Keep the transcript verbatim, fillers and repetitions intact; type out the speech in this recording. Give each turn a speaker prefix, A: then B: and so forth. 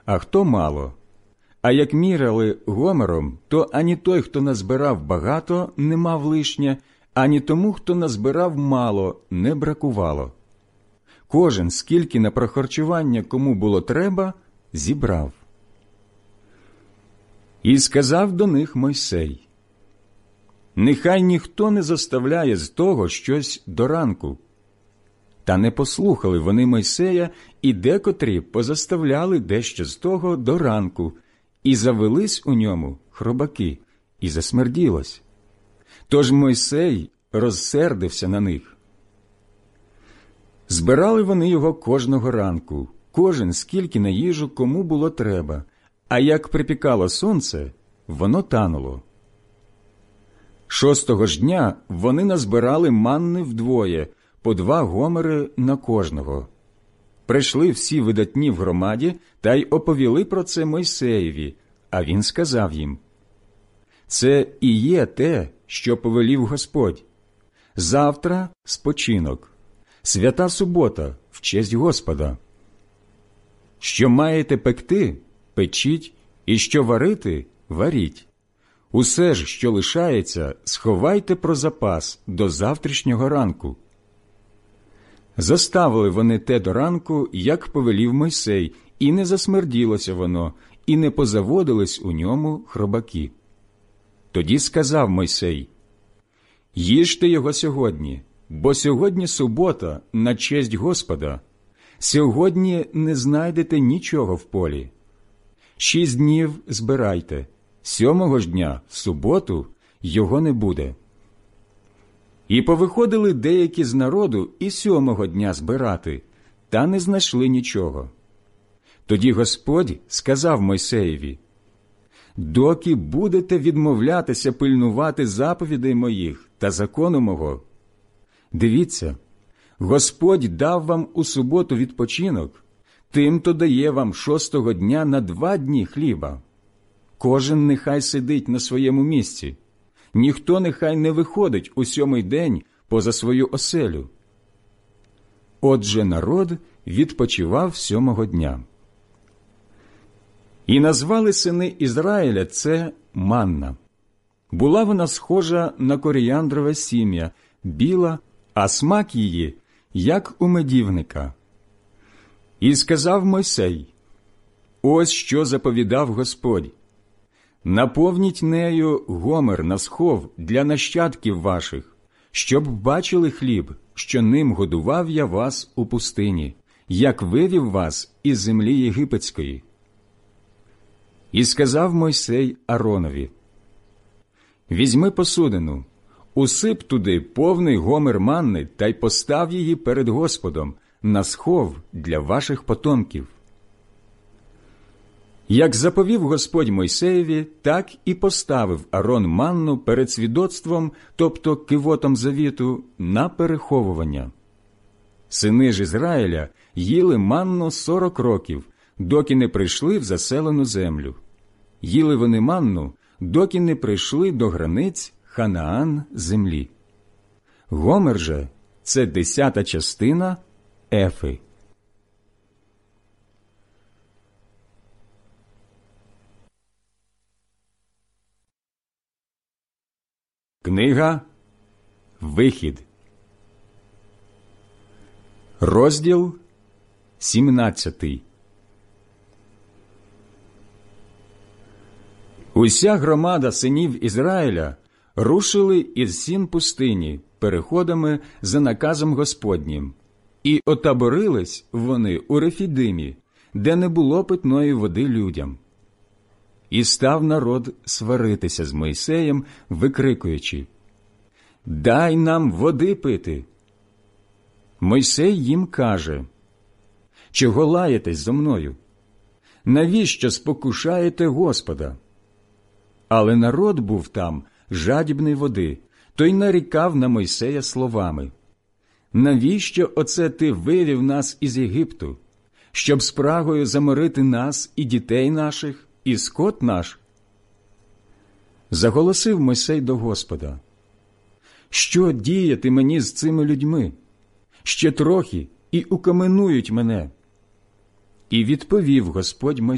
A: а хто мало. А як міряли гомером, то ані той, хто назбирав багато, не мав лишнє, ані тому, хто назбирав мало, не бракувало. Кожен, скільки на прохарчування кому було треба, зібрав. І сказав до них Мойсей: «Нехай ніхто не заставляє з того щось до ранку». Та не послухали вони Мойсея, і декотрі позаставляли дещо з того до ранку, і завелись у ньому хробаки, і засмерділось. Тож Мойсей розсердився на них. Збирали вони його кожного ранку, кожен скільки на їжу кому було треба, а як припікало сонце, воно тануло. Шостого ж дня вони назбирали манни вдвоє, по два гомери на кожного. Прийшли всі видатні в громаді та й оповіли про це Мойсеєві, а він сказав їм: «Це і є те, що повелів Господь. Завтра спочинок, свята субота в честь Господа. Що маєте пекти, печіть, і що варити, варіть. Усе ж, що лишається, сховайте про запас до завтрашнього ранку». Заставили вони те до ранку, як повелів Мойсей, і не засмерділося воно, і не позаводились у ньому хробаки. Тоді сказав Мойсей: «Їжте його сьогодні, бо сьогодні субота на честь Господа. Сьогодні не знайдете нічого в полі. Шість днів збирайте, сьомого ж дня, в суботу, його не буде». І повиходили деякі з народу і сьомого дня збирати, та не знайшли нічого. Тоді Господь сказав Мойсеєві: «Доки будете відмовлятися пильнувати заповідей моїх та закону мого? Дивіться, Господь дав вам у суботу відпочинок, тим-то дає вам шостого дня на два дні хліба. Кожен нехай сидить на своєму місці. Ніхто нехай не виходить у сьомий день поза свою оселю». Отже, народ відпочивав сьомого дня. І назвали сини Ізраїля це манна. Була вона схожа на коріандрове сім'я, біла, а смак її, як у медівника. І сказав Мойсей: «Ось що заповідав Господь: наповніть нею гомер на схов для нащадків ваших, щоб бачили хліб, що ним годував я вас у пустині, як вивів вас із землі єгипетської». І сказав Мойсей Ааронові: «Візьми посудину, усип туди повний гомер манни та й постав її перед Господом на схов для ваших потомків». Як заповів Господь Мойсеєві, так і поставив Аарон манну перед свідоцтвом, тобто кивотом завіту, на переховування. Сини ж Ізраїля їли манну сорок років, доки не прийшли в заселену землю. Їли вони манну, доки не прийшли до границь Ханаан землі. Гомер же – це десята частина ефи. Книга Вихід, розділ сімнадцятий. Уся громада синів Ізраїля рушили із сін пустині переходами за наказом Господнім, і отаборились вони у Рефідимі, де не було питної води людям. І став народ сваритися з Мойсеєм, викрикуючи: «Дай нам води пити!» Мойсей їм каже: «Чого лаєтесь зо мною? Навіщо спокушаєте Господа?» Але народ був там жадібний води, то й нарікав на Мойсея словами: «Навіщо оце ти вивів нас із Єгипту? Щоб спрагою заморити нас і дітей наших, і скот наш?» Заголосив Мойсей до Господа: «Що діяти мені з цими людьми? Ще трохи, і укаменують мене». І відповів Господь Мойсею: